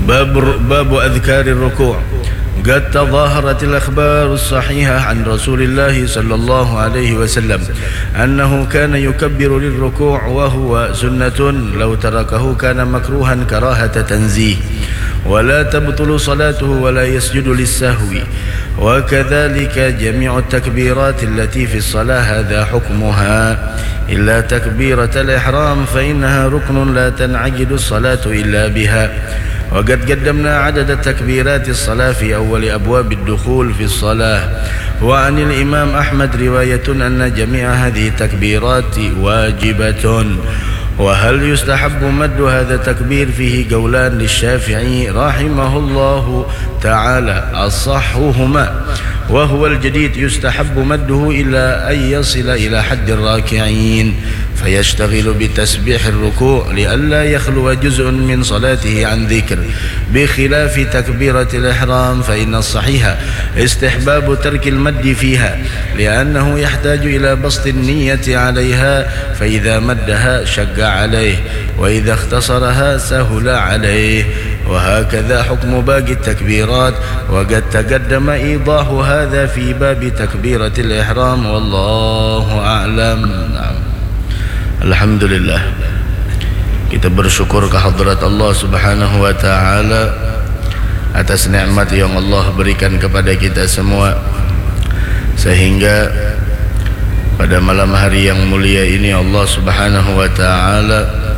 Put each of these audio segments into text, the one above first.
باب أذكار الركوع. قد تظاهرت الأخبار الصحيحة عن رسول الله صلى الله عليه وسلم أنه كان يكبر للركوع وهو سنة لو تركه كان مكروها كراهة تنزيه، ولا تبطل صلاته ولا يسجد للسهو، وكذلك جميع التكبيرات التي في الصلاة هذا حكمها إلا تكبيرة الإحرام فإنها ركن لا تنعقد الصلاة إلا بها. وقد قدمنا عدد تكبيرات الصلاة في أول أبواب الدخول في الصلاة. وعن الإمام أحمد رواية أن جميع هذه التكبيرات واجبة. وهل يستحب مد هذا التكبير؟ فيه قولان للشافعي رحمه الله تعالى أصحهما وهو الجديد يستحب مده إلا أن يصل إلى حد الراكعين فيشتغل بتسبيح الركوع لئلا يخلو جزء من صلاته عن ذكر، بخلاف تكبيرة الإحرام فإن الصحيح استحباب ترك المد فيها لأنه يحتاج إلى بسط النية عليها، فإذا مدها شق عليه وإذا اختصرها سهل عليه. وهكذا حكم باقي التكبيرات، وقد تقدم إيضاح هذا في باب تكبيرة الإحرام والله أعلم. Alhamdulillah, kita bersyukur kehadrat Allah Subhanahu wa taala atas nikmat yang Allah berikan kepada kita semua, sehingga pada malam hari yang mulia ini Allah Subhanahu wa taala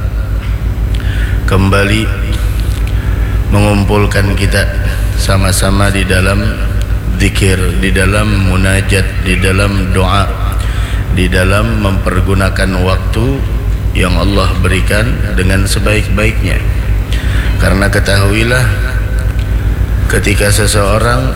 kembali mengumpulkan kita sama-sama di dalam zikir, di dalam munajat, di dalam doa, di dalam mempergunakan waktu yang Allah berikan dengan sebaik-baiknya. Karena ketahuilah, ketika seseorang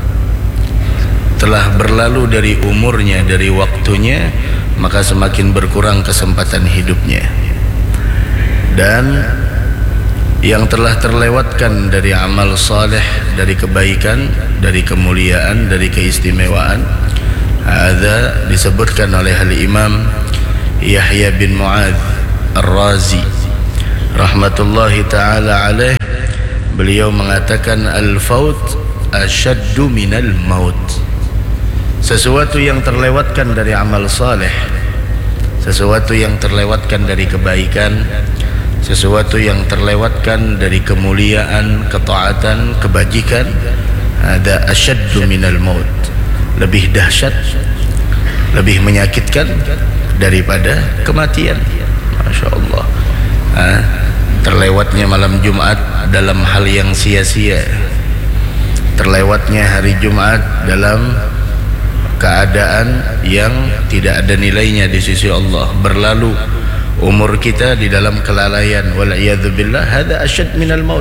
telah berlalu dari umurnya, dari waktunya, maka semakin berkurang kesempatan hidupnya. Dan yang telah terlewatkan dari amal saleh, dari kebaikan, dari kemuliaan, dari keistimewaan, ada disebutkan oleh Al-Imam Yahya bin Mu'adz Ar-Razi rahmatullahi ta'ala alaih. Beliau mengatakan al-faut asyaddu minal maut. Sesuatu yang terlewatkan dari amal saleh, sesuatu yang terlewatkan dari kebaikan, sesuatu yang terlewatkan dari kemuliaan, ketaatan, kebajikan, ada asyaddu minal maut, lebih dahsyat, lebih menyakitkan daripada kematian. Masya Allah. Terlewatnya malam Jumat dalam hal yang sia-sia, terlewatnya hari Jumat dalam keadaan yang tidak ada nilainya di sisi Allah, berlalu umur kita di dalam kelalaian, wal'iyadzubillah, hadza asyad minal maut.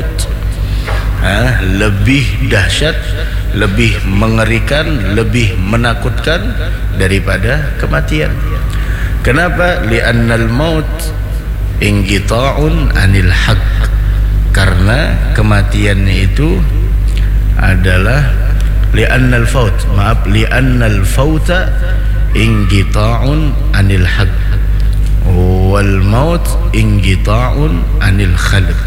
Lebih dahsyat, lebih mengerikan, lebih menakutkan daripada kematian. Kenapa? Li'annal maut inqita'un anil haqq. Karena kematian itu adalah li'annal fauta inqita'un anil haqq wal maut inqita'un anil khalq.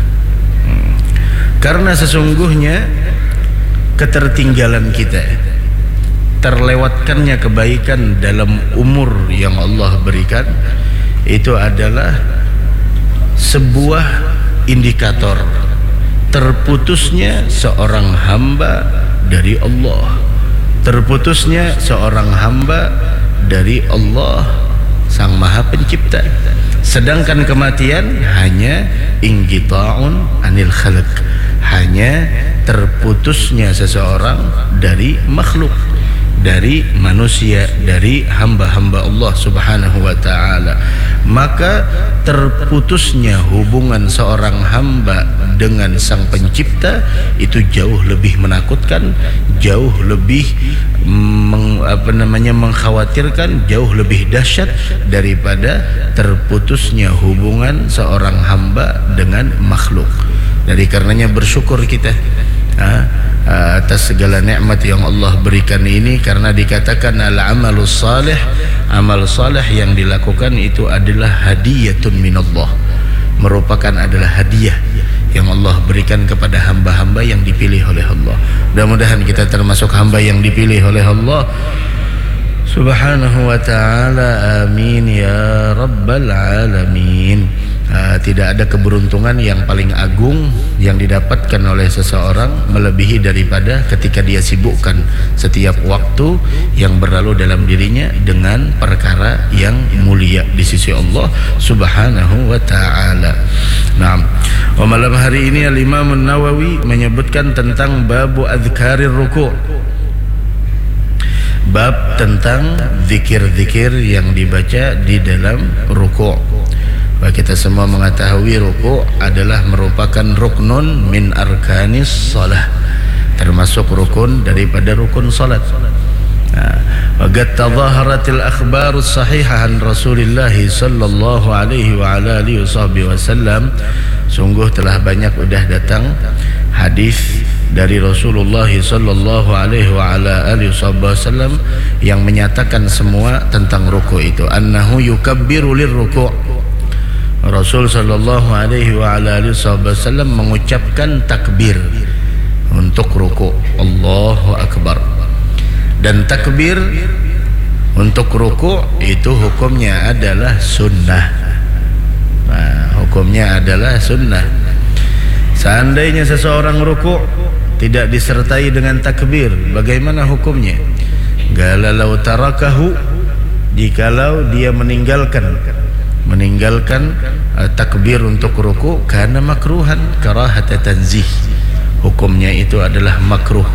Karena sesungguhnya ketertinggalan kita, terlewatkannya kebaikan dalam umur yang Allah berikan, itu adalah sebuah indikator terputusnya seorang hamba dari Allah, terputusnya seorang hamba dari Allah Sang Maha Pencipta. Sedangkan kematian hanya inqita'un anil khalq, hanya terputusnya seseorang dari makhluk, dari manusia, dari hamba-hamba Allah Subhanahu wa ta'ala. Maka terputusnya hubungan seorang hamba dengan Sang Pencipta itu jauh lebih menakutkan, jauh lebih mengkhawatirkan, jauh lebih dahsyat daripada terputusnya hubungan seorang hamba dengan makhluk. Dari karenanya bersyukur kita atas segala nikmat yang Allah berikan ini, karena dikatakan al-amalus salih, amal salih yang dilakukan itu adalah hadiyatun minallah, merupakan adalah hadiah yang Allah berikan kepada hamba-hamba yang dipilih oleh Allah. Mudah-mudahan kita termasuk hamba yang dipilih oleh Allah Subhanahu wa ta'ala. Amin ya rabbal alamin. Tidak ada keberuntungan yang paling agung yang didapatkan oleh seseorang melebihi daripada ketika dia sibukkan setiap waktu yang berlalu dalam dirinya dengan perkara yang mulia di sisi Allah Subhanahu wa ta'ala. Nah, malam hari ini Al-Imam An-Nawawi menyebutkan tentang babu adzkarir ruku', bab tentang zikir-zikir yang dibaca di dalam ruku'. Kita semua mengetahui ruku' adalah merupakan ruknun min arkanis salah, termasuk rukun daripada rukun salat. Waqad tadhaharatil akhbarus sahihah an Rasulillah sallallahu alaihi wa ala alihi wasallam. Sungguh telah banyak udah datang hadis dari Rasulullah sallallahu alaihi wa ala alihi wasallam yang menyatakan semua tentang ruku' itu. Annahu yukabbiru lirruku'. Rasul sallallahu alaihi wa ala alihi wasallam mengucapkan takbir untuk ruku'. Allahu akbar. Dan takbir untuk ruku' itu hukumnya adalah sunnah. Hukumnya adalah sunnah. Seandainya seseorang ruku' tidak disertai dengan takbir, bagaimana hukumnya? Galalau tarakahu, jikalau dia meninggalkan takbir untuk ruku' karena makruhan, karahata tanzih, hukumnya itu adalah makruh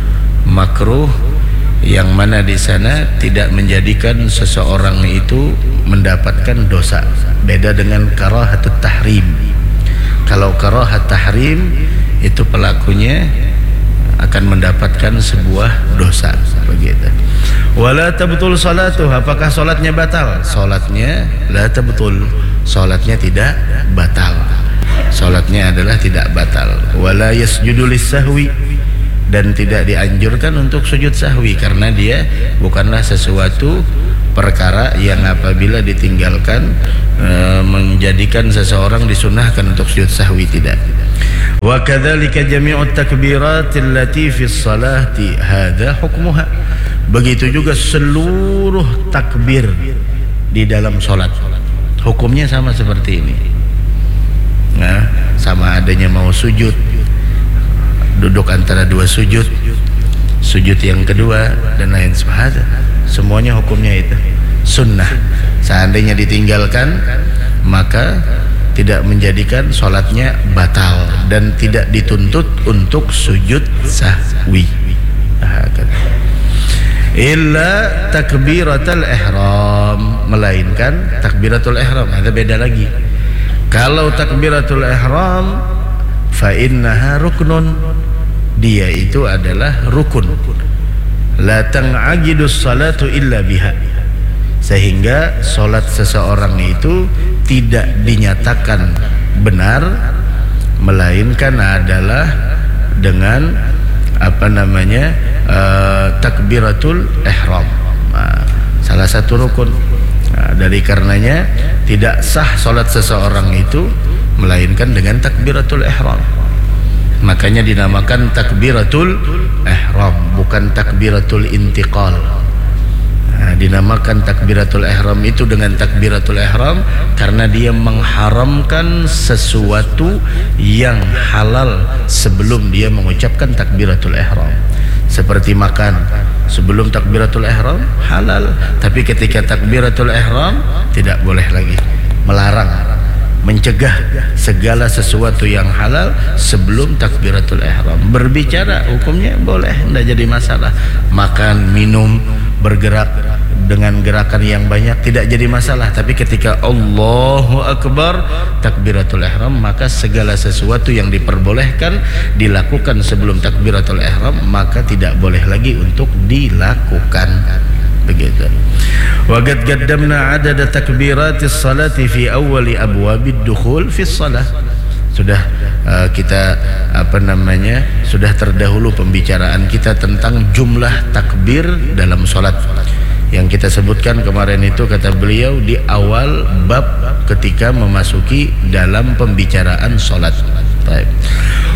yang mana di sana tidak menjadikan seseorang itu mendapatkan dosa. Beda dengan karahatut tahrim. Kalau karahat tahrim itu pelakunya akan mendapatkan sebuah dosa, begitu. Wala tabtul salatuh, apakah salatnya batal? Salatnya la tabtul, salatnya tidak batal. Salatnya adalah tidak batal. Wala yasjudu lis-sahwi, dan tidak dianjurkan untuk sujud sahwi karena dia bukanlah sesuatu perkara yang apabila ditinggalkan menjadikan seseorang disunahkan untuk sujud sahwi, tidak. Wa kadzalika jami'ut takbirat allati fi sholati hadza hukmuha. Begitu juga seluruh takbir di dalam salat hukumnya sama seperti ini. Nah, sama adanya mau sujud, duduk antara dua sujud, sujud yang kedua dan lain sebagainya, semuanya hukumnya itu sunnah. Seandainya ditinggalkan maka tidak menjadikan sholatnya batal dan tidak dituntut untuk sujud sahwi. Illa takbiratul ihram, melainkan takbiratul ihram, ada beda lagi. Kalau takbiratul ihram fa innaha ruknun, dia itu adalah rukun. La tan'aqidus salatu illa biha, sehingga salat seseorang itu tidak dinyatakan benar melainkan adalah dengan takbiratul ihram, salah satu rukun. Dari karenanya tidak sah salat seseorang itu melainkan dengan takbiratul ihram. Makanya dinamakan takbiratul ihram, bukan takbiratul intiqal. Dinamakan takbiratul ihram itu dengan takbiratul ihram karena dia mengharamkan sesuatu yang halal sebelum dia mengucapkan takbiratul ihram. Seperti makan, sebelum takbiratul ihram halal, tapi ketika takbiratul ihram tidak boleh lagi. Melarang, mencegah segala sesuatu yang halal sebelum takbiratul ihram. Berbicara hukumnya boleh, tidak jadi masalah. Makan, minum, bergerak dengan gerakan yang banyak tidak jadi masalah. Tapi ketika Allahu Akbar, takbiratul ihram, maka segala sesuatu yang diperbolehkan dilakukan sebelum takbiratul ihram maka tidak boleh lagi untuk dilakukan, begitu. Wa qad qaddamna adada takbiratis salati fi awwali abwabid dukhul fi shalah. Sudah kita sudah terdahulu pembicaraan kita tentang jumlah takbir dalam salat. Yang kita sebutkan kemarin itu, kata beliau, di awal bab ketika memasuki dalam pembicaraan salat. Baik.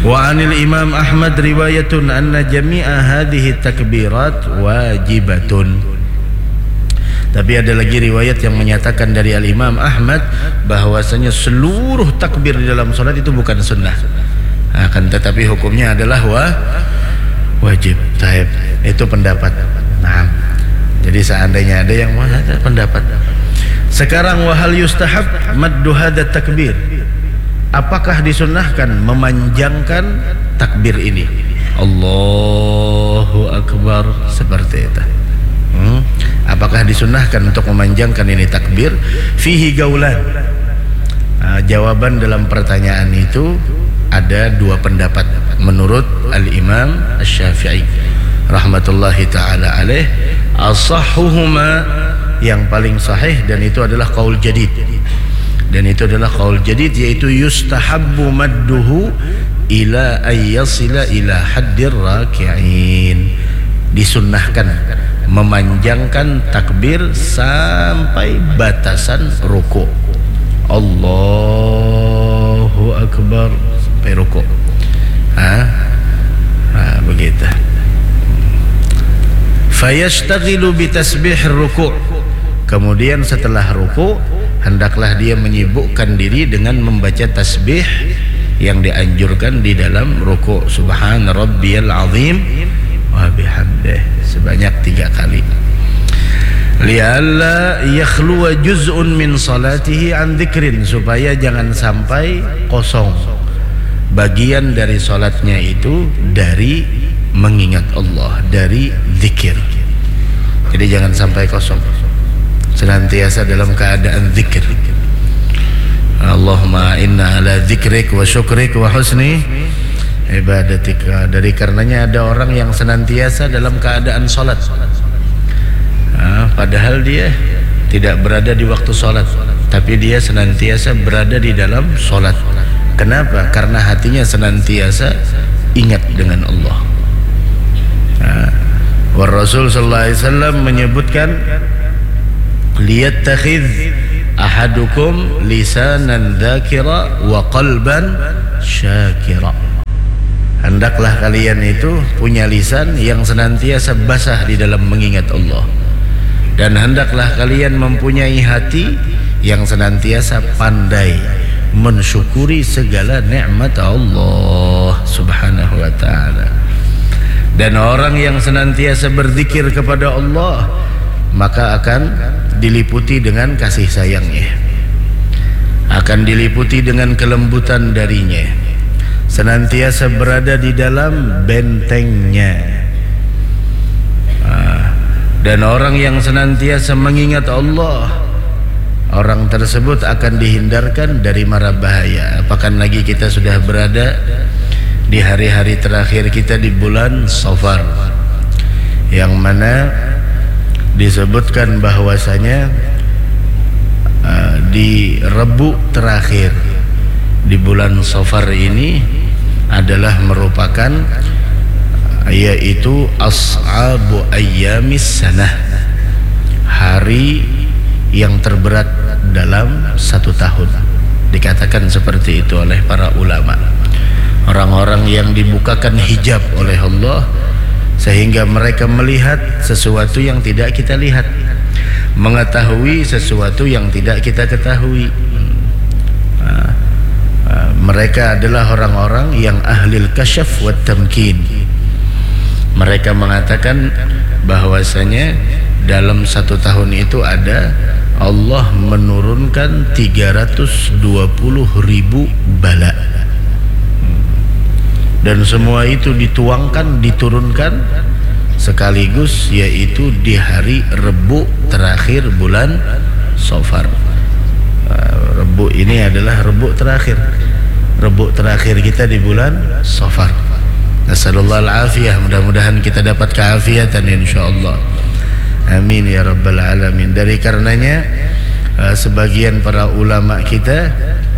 Wa 'anil Imam Ahmad riwayatun anna jami'a hadhihi takbirat wajibatun. Tapi ada lagi riwayat yang menyatakan dari Al-Imam Ahmad bahwasanya seluruh takbir di dalam salat itu bukan sunnah. Akan tetapi hukumnya adalah wajib. Taib. Itu pendapat. Nah, jadi seandainya ada yang ada pendapat. Sekarang wahal yustahab maddu hadza takbir. Apakah disunnahkan memanjangkan takbir ini? Allahu Akbar seperti itu. Apakah disunnahkan untuk memanjangkan ini takbir? Fihi gaulan. Jawaban dalam pertanyaan itu ada dua pendapat menurut Al-Imam Asy-Syafi'i rahmatullahi taala alaih. As-sahhuhuma, yang paling sahih, dan itu adalah qaul jadid. Dan itu adalah qaul jadid, yaitu yustahabbu madduhu ila ayyasila ila haddir raki'in. Disunnahkan memanjangkan takbir sampai batasan ruku'. Allahu Akbar sampai ruku'. Begitu. Fayashtaghilu bitasbihir ruku'. Kemudian setelah ruku' hendaklah dia menyibukkan diri dengan membaca tasbih yang dianjurkan di dalam ruku'. Subhana rabbiyal azim wa bihamdih sebanyak 3 kali. Li'alla yakhluwa juz'un min salatihi an dzikrin, supaya jangan sampai kosong bagian dari salatnya itu dari mengingat Allah, dari zikir. Jadi jangan sampai kosong, senantiasa dalam keadaan zikir. Allahumma inna ala dzikrik wa syukrik wa husni ibadatika. Dari karenanya ada orang yang senantiasa dalam keadaan salat, padahal dia tidak berada di waktu salat, tapi dia senantiasa berada di dalam salat. Kenapa? Karena hatinya senantiasa ingat dengan Allah. Wa Rasul sallallahu alaihi wasallam menyebutkan, liyattakhidh ahadukum lisanan dzakira wa qalban syakira. Hendaklah kalian itu punya lisan yang senantiasa basah di dalam mengingat Allah, dan hendaklah kalian mempunyai hati yang senantiasa pandai mensyukuri segala nikmat Allah subhanahu wa ta'ala. Dan orang yang senantiasa berzikir kepada Allah, maka akan diliputi dengan kasih sayangnya, akan diliputi dengan kelembutan darinya, senantiasa berada di dalam bentengnya. Dan orang yang senantiasa mengingat Allah, orang tersebut akan dihindarkan dari mara bahaya. Apakah lagi kita sudah berada di hari-hari terakhir kita di bulan Safar, yang mana disebutkan bahwasanya di Rebu terakhir di bulan Safar ini adalah merupakan, yaitu as'abu ayyamis sanah, hari yang terberat dalam 1 tahun. Dikatakan seperti itu oleh para ulama. Orang-orang yang dibukakan hijab oleh Allah sehingga mereka melihat sesuatu yang tidak kita lihat, mengetahui sesuatu yang tidak kita ketahui. Mereka adalah orang-orang yang ahlil kasyaf wa tamkin. Mereka mengatakan bahwasanya dalam 1 tahun itu ada Allah menurunkan 320.000 bala, dan semua itu dituangkan, diturunkan sekaligus, yaitu di hari Rebu terakhir bulan Safar. Rebu ini adalah Rebu terakhir kita di bulan Safar. Nasallallahu al-afiyah, mudah-mudahan kita dapat keafiatan insyaallah. Amin ya rabbal alamin. Dari karenanya sebagian para ulama kita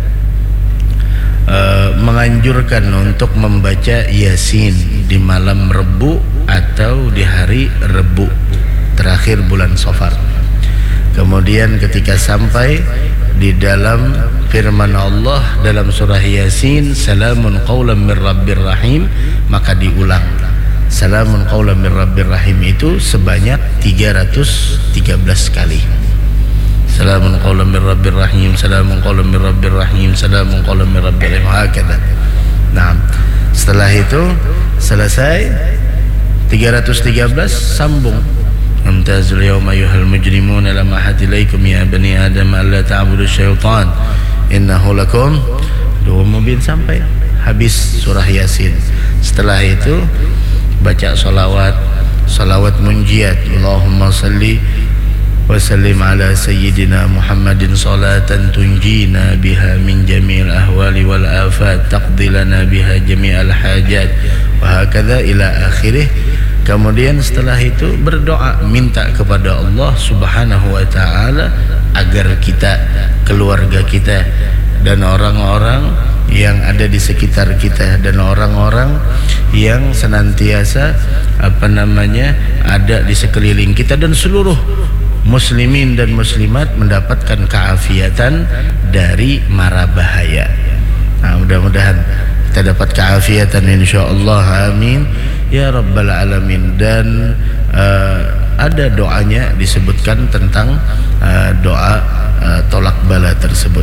menganjurkan untuk membaca Yasin di malam Rebu atau di hari Rebu terakhir bulan Safar. Kemudian ketika sampai di dalam firman Allah dalam surah Yasin, salamun qaulan mir rabbir rahim, maka diulang salamun qaulan mir rabbir rahim itu sebanyak 313 kali. Salamun qaulan mir rabbir rahim, salamun qaulan mir rabbir rahim, salamun qaulan mir rabbir rahim, hakadha. Nah, setelah itu selesai 313, sambung. Amtazul yawma ayyuhal mujrimuna lam ahad ilaikum ya bani adam alla ta'budu syaitan innahu lakum aduwwum mubin, sampai habis surah Yasin. Setelah itu baca salawat munjiat, Allahumma salli wa sallim ala sayyidina Muhammadin salatan tunjina biha min jami'il ahwali wal afat taqdi lana biha jami'al hajat wa hakadha ila akhirih. Kemudian setelah itu berdoa, minta kepada Allah Subhanahu wa ta'ala agar kita, keluarga kita, dan orang-orang yang ada di sekitar kita, dan orang-orang yang senantiasa ada di sekeliling kita, dan seluruh muslimin dan muslimat mendapatkan keafiatan dari mara bahaya. Nah, mudah-mudahan kita dapat keafiatan insyaallah, amin ya rabbal alamin. Dan ada doanya disebutkan tentang doa tolak bala tersebut.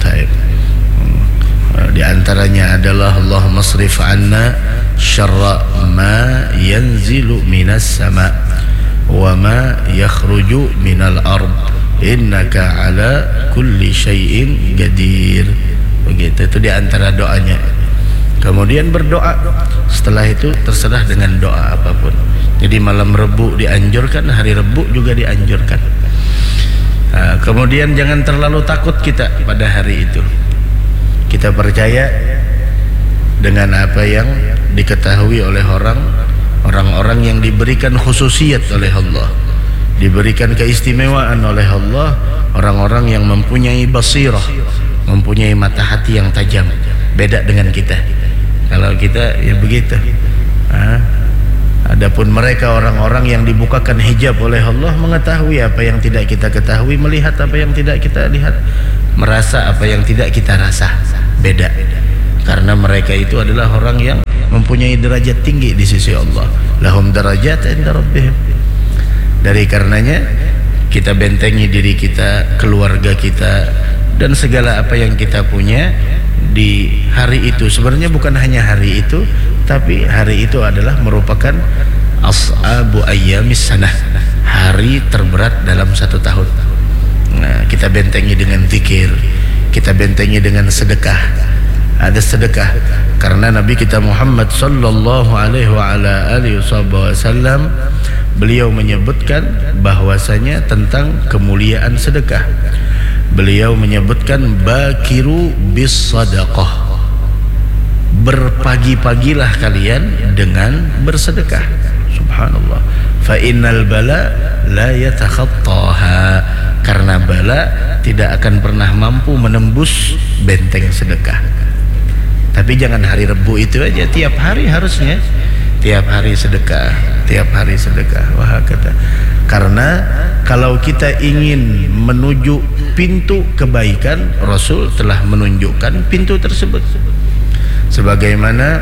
Di antaranya adalah Allahumma srif anna syarra ma yanzilu minas sama wa ma yakhruju minal ard innaka ala kulli syai'in qadir. Begitu, itu di antara doanya. Kemudian berdoa, setelah itu terserah dengan doa apapun. Jadi malam Rebu dianjurkan, hari Rebu juga dianjurkan. Nah, kemudian jangan terlalu takut kita pada hari itu. Kita percaya dengan apa yang diketahui oleh orang-orang yang diberikan khususiyat oleh Allah, diberikan keistimewaan oleh Allah, orang-orang yang mempunyai basirah, mempunyai mata hati yang tajam, beda dengan kita. Kalau kita ya begitu. Adapun mereka orang-orang yang dibukakan hijab oleh Allah, mengetahui apa yang tidak kita ketahui, melihat apa yang tidak kita lihat, merasa apa yang tidak kita rasa. Beda. Karena mereka itu adalah orang yang mempunyai derajat tinggi di sisi Allah. Lahum darajat inda rabbihim. Dari karenanya kita bentengi diri kita, keluarga kita, dan segala apa yang kita punya di hari itu. Sebenarnya bukan hanya hari itu, tapi hari itu adalah merupakan as'abu ayyamis sanah, hari terberat dalam satu tahun. Nah, kita bentengi dengan zikir, kita bentengi dengan sedekah. Ada sedekah karena Nabi kita Muhammad sallallahu alaihi wa ala alihi wasallam, beliau menyebutkan bahwasanya tentang kemuliaan sedekah. Beliau menyebutkan bakiru bis sadaqah, berpagi-pagilah kalian dengan bersedekah. Subhanallah. Fa innal bala la yatakhattaha, karena bala tidak akan pernah mampu menembus benteng sedekah. Tapi jangan hari Rebu itu aja, tiap hari harusnya, tiap hari sedekah, tiap hari sedekah. Wah, kata. Karena kalau kita ingin menuju pintu kebaikan, Rasul telah menunjukkan pintu tersebut. Sebagaimana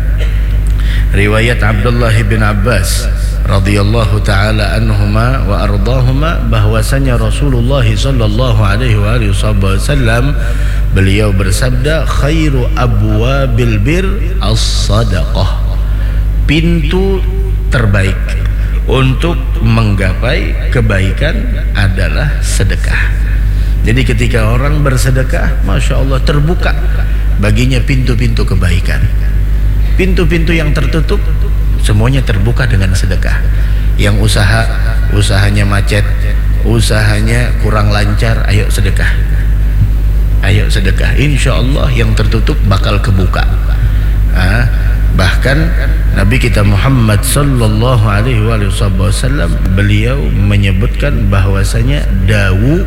riwayat Abdullah bin Abbas radhiyallahu taala anhuma wa ardahuma, bahwasanya Rasulullah sallallahu alaihi wasallam beliau bersabda, khairu abwabil bir as-sadaqah, pintu terbaik untuk menggapai kebaikan adalah sedekah. Jadi ketika orang bersedekah, Masya Allah, terbuka baginya pintu-pintu kebaikan. Pintu-pintu yang tertutup semuanya terbuka dengan sedekah. Yang usahanya macet, usahanya kurang lancar, ayo sedekah, ayo sedekah. Insya Allah yang tertutup bakal kebuka. Bahkan Nabi kita Muhammad sallallahu alaihi wasallam beliau menyebutkan bahwasanya dawu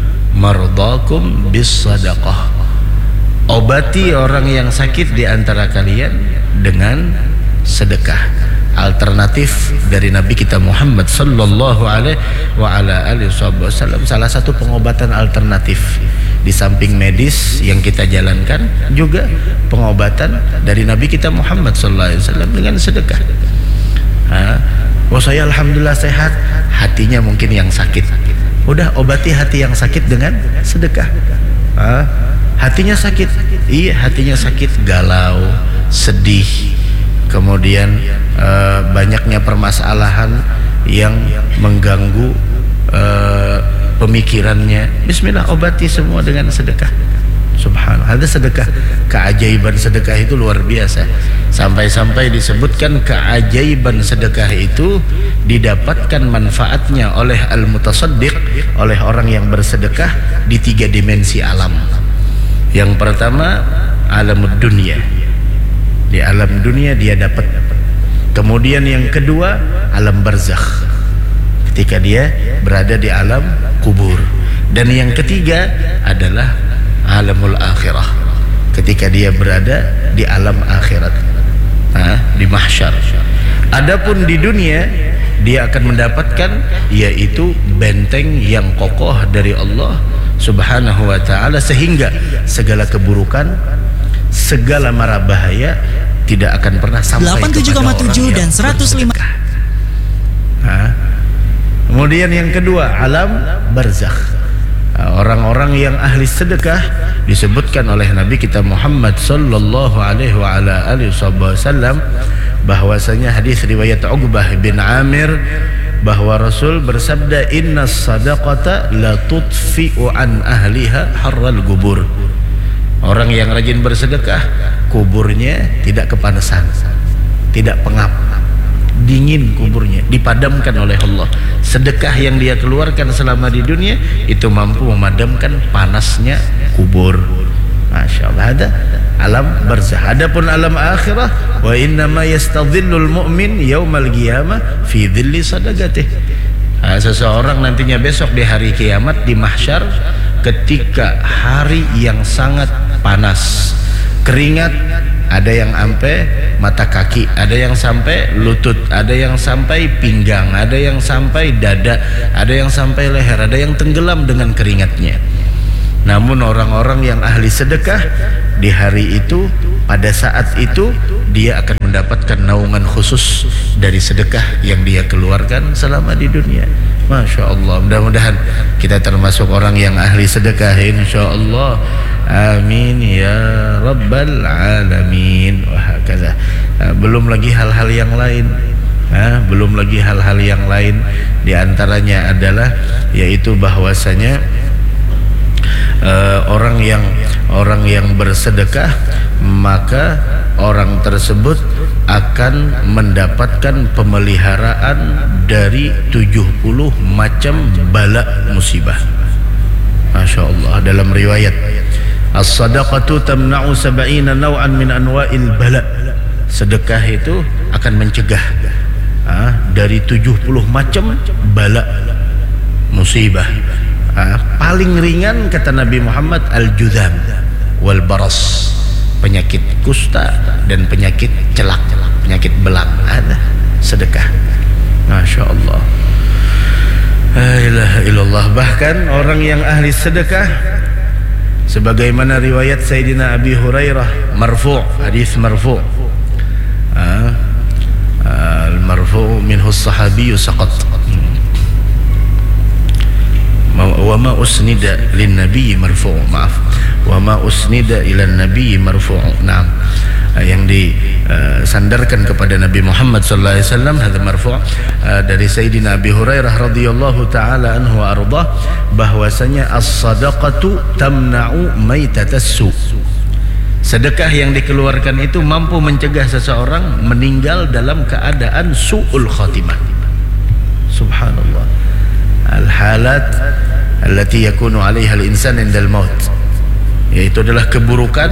mardakum bis sadaqah, obati orang yang sakit di antara kalian dengan sedekah. Alternatif dari Nabi kita Muhammad sallallahu alaihi wasallam, salah satu pengobatan alternatif Di samping medis yang kita jalankan, juga pengobatan dari Nabi kita Muhammad SAW dengan sedekah. Oh saya alhamdulillah sehat, hatinya mungkin yang sakit. Udah obati hati yang sakit dengan sedekah. Hatinya sakit, iya hatinya sakit, galau, sedih, kemudian banyaknya permasalahan yang mengganggu pemikirannya. Bismillah, obati semua dengan sedekah. Subhanallah, ada sedekah. Keajaiban sedekah itu luar biasa. Sampai-sampai disebutkan keajaiban sedekah itu didapatkan manfaatnya oleh al-mutasaddiq, oleh orang yang bersedekah di 3 dimensi alam. Yang pertama, alamud dunia. Di alam dunia dia dapat. Kemudian yang kedua, alam barzakh, ketika dia berada di alam kubur. Dan yang ketiga adalah alamul akhirah, ketika dia berada di alam akhirat, di mahsyar. Adapun di dunia dia akan mendapatkan yaitu benteng yang kokoh dari Allah Subhanahu wa ta'ala, sehingga segala keburukan, segala mara bahaya tidak akan pernah sampai 87,7 dan 105. Kemudian yang kedua, alam barzakh. Orang-orang yang ahli sedekah disebutkan oleh Nabi kita Muhammad sallallahu alaihi wasallam bahwasanya hadis riwayat Uqbah bin Amir bahwa Rasul bersabda, innas sadaqata la tudfi'u an ahliha harral gubur. Orang yang rajin bersedekah, kuburnya tidak kepanasan, tidak pengap, dingin kuburnya, dipadamkan oleh Allah. Sedekah yang dia keluarkan selama di dunia itu mampu memadamkan panasnya kubur. Masya Allah, ada alam barzakh. Adapun alam akhirah, wa innama yastadhillul mu'min yaumal qiyamah fi dhilli sadaqatih. Seseorang nantinya besok di hari kiamat di mahsyar, ketika hari yang sangat panas, keringat ada yang sampai mata kaki, ada yang sampai lutut, ada yang sampai pinggang, ada yang sampai dada, ada yang sampai leher, ada yang tenggelam dengan keringatnya. Namun orang-orang yang ahli sedekah di hari itu, pada saat itu dia akan mendapatkan naungan khusus dari sedekah yang dia keluarkan selama di dunia. Masya Allah, mudah-mudahan kita termasuk orang yang ahli sedekah, insya Allah. Amin ya rabbal alamin. Wahakala. Belum lagi hal-hal yang lain. Belum lagi hal-hal yang lain. Di antaranya adalah yaitu bahwasanya orang yang bersedekah, maka orang tersebut akan mendapatkan pemeliharaan dari 70 macam bala musibah. Masya Allah, dalam riwayat as-sadaqatu tamna'u sab'ina naw'an min anwa'il bala. Sedekah itu akan mencegah dari 70 macam bala musibah. Paling ringan kata Nabi Muhammad al-judham wal baras, penyakit kusta dan penyakit celak, penyakit belang. Ada sedekah. Masya Allah, la ilaha illallah. Bahkan orang yang ahli sedekah, sebagaimana riwayat Sayyidina Abi Hurairah marfu', hadis marfu', al-marfu' minhu as-sahabiyyu saqat, wa ma usnida lin nabi marfu', maaf, wa ma usnida ila nabi marfu'. Naam, yang disandarkan kepada Nabi Muhammad sallallahu alaihi wasallam hadza marfu' dari Sayyidina Abi Hurairah radhiyallahu taala anhu wa ardhah, bahwasanya as-sadaqatu tamna'u maitatas su'. Sedekah yang dikeluarkan itu mampu mencegah seseorang meninggal dalam keadaan su'ul khatimah. Subhanallah, al-halat allati yakunu 'alaiha al-insan 'indal maut, yaitu adalah keburukan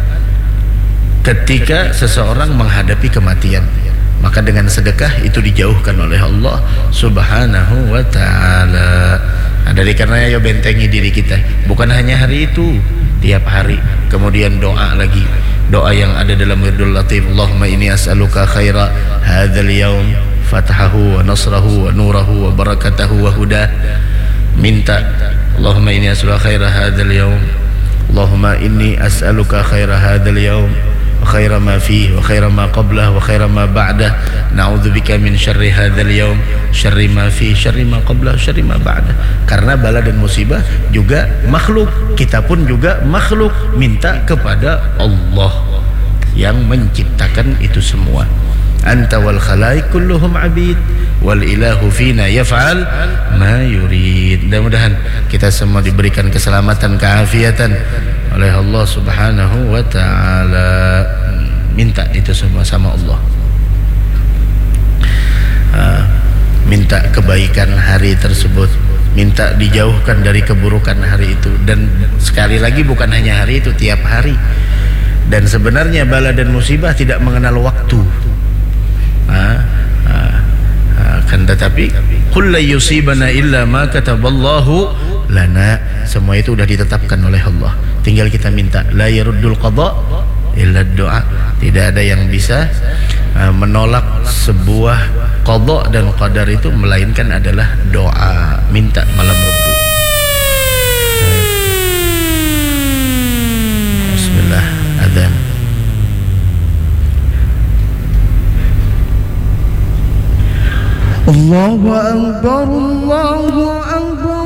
ketika seseorang menghadapi kematian. Maka dengan sedekah itu dijauhkan oleh Allah Subhanahu wa ta'ala. Dari karenanya bentengi diri kita, bukan hanya hari itu, tiap hari. Kemudian doa lagi, doa yang ada dalam wirdul latif, Allahumma inni as'aluka khaira hadzal yaum, fatahahu wa nasrahu wa nurahu wa barakatahu wa hudah. Minta, Allahumma inni as'aluka khaira hadzal yaum, Allahumma inni as'aluka khaira hadzal yaum wa khaira ma fihi wa khaira ma qablahu wa khaira ma ba'dah. Na'udzubika min syarri hadzal yaum, syarri ma fihi, syarri ma qablahu, syarri ma ba'dah. Karena bala dan musibah juga makhluk, kita pun juga makhluk, minta kepada Allah yang menciptakan itu semua. Anta wal khalaiq kulluhum abid wal ilahu fina yaf'al ma yurid. Mudah-mudahan kita semua diberikan keselamatan, keafiatan oleh Allah Subhanahu wa taala. Minta itu semua sama Allah. Minta kebaikan hari tersebut, minta dijauhkan dari keburukan hari itu. Dan sekali lagi bukan hanya hari itu, tiap hari. Dan sebenarnya bala dan musibah tidak mengenal waktu. Kan tetapi qul la yusibana illa ma kataballahu lana, semua itu sudah ditetapkan oleh Allah, tinggal kita minta. La yaruddul qada illa doa, tidak ada yang bisa menolak sebuah qada dan qadar itu melainkan adalah doa. Minta malam Rabu. Bismillah, adzan. Allahu Akbar, Allahu Akbar.